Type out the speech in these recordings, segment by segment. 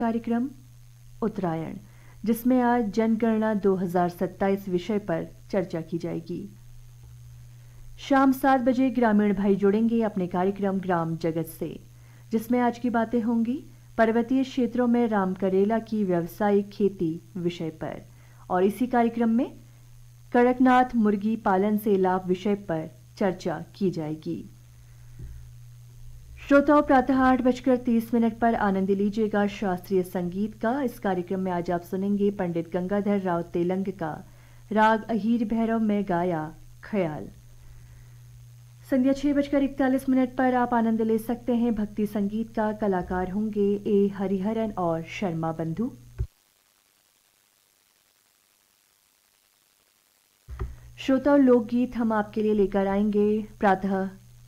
कार्यक्रम उत्तरायण, जिसमें आज जनगणना 2027 विषय पर चर्चा की जाएगी। शाम 7 बजे ग्रामीण भाई जुड़ेंगे अपने कार्यक्रम ग्राम जगत से, जिसमें आज की बातें होंगी पर्वतीय क्षेत्रों में राम करेला की व्यावसायिक खेती विषय पर, और इसी कार्यक्रम में कड़कनाथ मुर्गी पालन से लाभ विषय पर चर्चा की जाएगी। श्रोताओं, प्रातः 8:30 पर आनंद लीजिएगा शास्त्रीय संगीत का। इस कार्यक्रम में आज आप सुनेंगे पंडित गंगाधर राव तेलंग का राग अहीर भैरव में गाया ख्याल। संध्या 6:41 पर आप आनंद ले सकते हैं भक्ति संगीत का। कलाकार होंगे ए हरिहरन और शर्मा बंधु। श्रोताओं, लोकगीत हम आपके लिए लेकर आएंगे प्रातः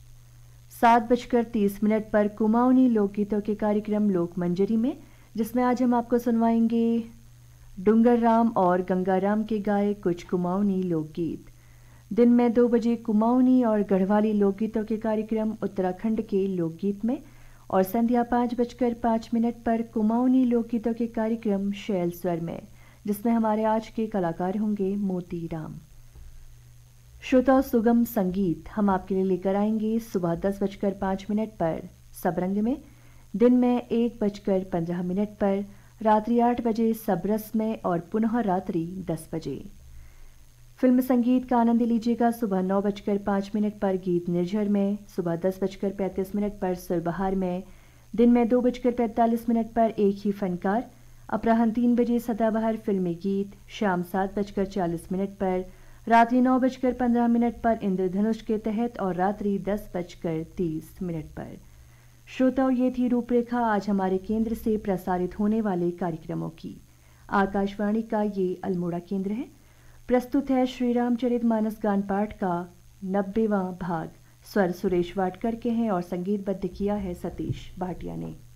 7:30 पर कुमाऊनी लोकगीतों के कार्यक्रम लोक मंजरी में, जिसमें आज हम आपको सुनवाएंगे डूंगर राम और गंगाराम के गाए कुछ कुमाऊनी लोकगीत। दिन में 2 बजे कुमाऊनी और गढ़वाली लोकगीतों के कार्यक्रम उत्तराखंड के लोकगीत में, और संध्या 5:05 पर कुमाऊनी लोकगीतों के कार्यक्रम शैल स्वर में, जिसमें हमारे आज के कलाकार होंगे मोती राम। श्रोताओं, सुगम संगीत हम आपके लिए लेकर आएंगे सुबह 10:05 पर सबरंग में, दिन में 1:15 पर, रात्रि 8 बजे सबरस में और पुनः रात्रि 10 बजे। फिल्म संगीत का आनंद लीजिएगा सुबह 9:05 पर गीत निर्झर में, सुबह 10:35 पर सुरबहार में, दिन में 2:45 पर एक ही फनकार, अपराह्न 3 बजे सदाबहार फिल्मी गीत, शाम 7:40 पर, रात्रि 9:15 पर इंद्रधनुष के तहत और रात्रि 10:30 पर। श्रोताओं, ये थी रूपरेखा आज हमारे केंद्र से प्रसारित होने वाले कार्यक्रमों की। आकाशवाणी का ये अल्मोड़ा केंद्र है। प्रस्तुत है श्री रामचरितमानस गान पाठ का 90वां भाग। स्वर सुरेश वाडकर के हैं और संगीतबद्ध किया है सतीश भाटिया ने।